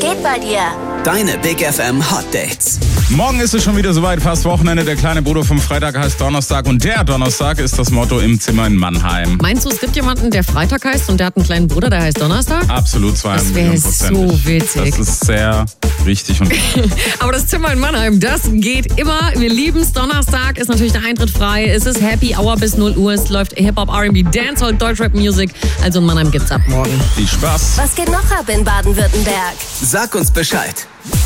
geht bei dir? Deine Big FM Hot Dates. Morgen ist es schon wieder soweit, fast Wochenende. Der kleine Bruder vom Freitag heißt Donnerstag und der Donnerstag ist das Motto im Zimmer in Mannheim. Meinst du, es gibt jemanden, der Freitag heißt und der hat einen kleinen Bruder, der heißt Donnerstag? Absolut, 200 Millionen Prozent. Das wäre so witzig. Das ist sehr richtig und Aber das Zimmer in Mannheim, das geht immer. Wir lieben es. Donnerstag ist natürlich der Eintritt frei. Es ist Happy Hour bis 0 Uhr. Es läuft Hip-Hop, R&B, Dancehall, Deutschrap-Music. Also in Mannheim gibt's ab morgen. viel Spaß. Was geht noch ab in Baden-Württemberg? Sag uns Bescheid.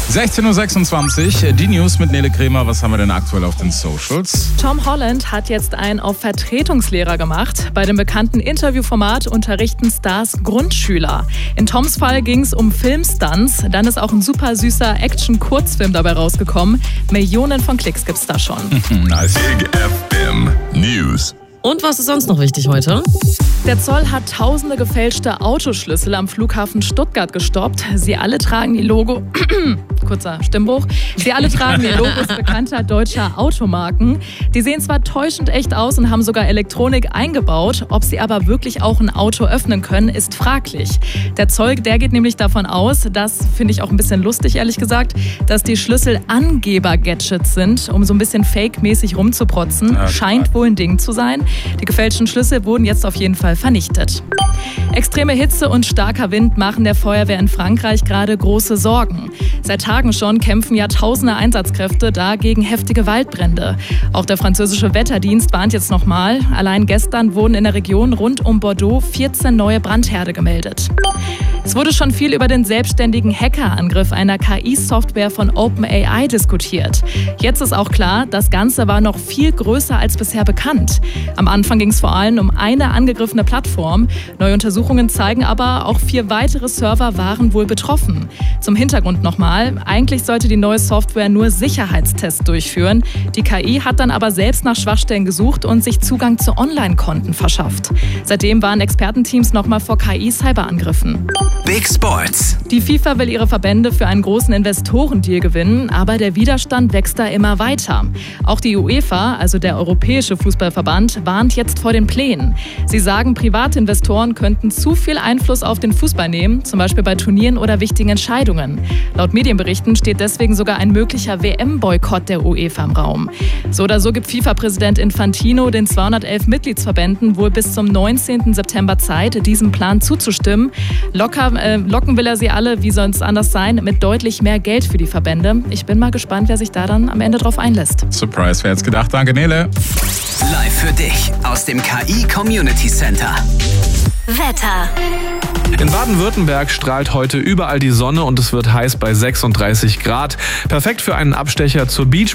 16.26 Uhr, die News mit Nele Kremer. Was haben wir denn aktuell auf den Socials? Tom Holland hat jetzt einen auf Vertretungslehrer gemacht. Bei dem bekannten Interviewformat unterrichten Stars Grundschüler. In Toms Fall ging es um Filmstunts. Dann ist auch ein super süßer Action-Kurzfilm dabei rausgekommen. Millionen von Klicks gibt's da schon. Nice. Big FM News. Und was ist sonst noch wichtig heute? Der Zoll hat tausende gefälschte Autoschlüssel am Flughafen Stuttgart gestoppt. Sie alle tragen die kurzer Stimmbruch. Sie alle tragen die Logos bekannter deutscher Automarken. Die sehen zwar täuschend echt aus und haben sogar Elektronik eingebaut. Ob sie aber wirklich auch ein Auto öffnen können, ist fraglich. Der Zoll, der geht nämlich davon aus, das finde ich auch ein bisschen lustig, ehrlich gesagt, dass die Schlüssel Angeber-Gadgets sind, um so ein bisschen fake-mäßig rumzuprotzen. Ja, scheint wohl ein Ding zu sein. Die gefälschten Schlüssel wurden jetzt auf jeden Fall vernichtet. Extreme Hitze und starker Wind machen der Feuerwehr in Frankreich gerade große Sorgen. Seit Tagen schon kämpfen Jahrtausende Einsatzkräfte da gegen heftige Waldbrände. Auch der französische Wetterdienst warnt jetzt nochmal. Allein gestern wurden in der Region rund um Bordeaux 14 neue Brandherde gemeldet. Es wurde schon viel über den selbstständigen Hackerangriff einer KI-Software von OpenAI diskutiert. Jetzt ist auch klar, das Ganze war noch viel größer als bisher bekannt. Am Anfang ging es vor allem um eine angegriffene Plattform. Neue Untersuchungen zeigen aber, auch 4 weitere Server waren wohl betroffen. Zum Hintergrund nochmal, eigentlich sollte die neue Software nur Sicherheitstests durchführen. Die KI hat dann aber selbst nach Schwachstellen gesucht und sich Zugang zu Online-Konten verschafft. Seitdem waren Expertenteams nochmal vor KI-Cyberangriffen. Big Sports. Die FIFA will ihre Verbände für einen großen Investorendeal gewinnen, aber der Widerstand wächst da immer weiter. Auch die UEFA, also der Europäische Fußballverband, warnt jetzt vor den Plänen. Sie sagen, Privatinvestoren könnten zu viel Einfluss auf den Fußball nehmen, zum Beispiel bei Turnieren oder wichtigen Entscheidungen. Laut Medienberichten steht deswegen sogar ein möglicher WM-Boykott der UEFA im Raum. So oder so gibt FIFA-Präsident Infantino den 211 Mitgliedsverbänden wohl bis zum 19. September Zeit, diesem Plan zuzustimmen. Locken will er sie alle, wie soll es anders sein, mit deutlich mehr Geld für die Verbände. Ich bin mal gespannt, wer sich da dann am Ende drauf einlässt. Surprise, wer hätte es gedacht? Danke, Nele. Live für dich aus dem KI Community Center. Wetter. In Baden-Württemberg strahlt heute überall die Sonne und es wird heiß bei 36 Grad. Perfekt für einen Abstecher zur Beach.